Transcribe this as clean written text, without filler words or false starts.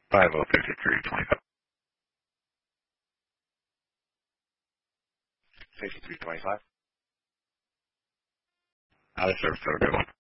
505325. 5325. Out of service. Have a good one.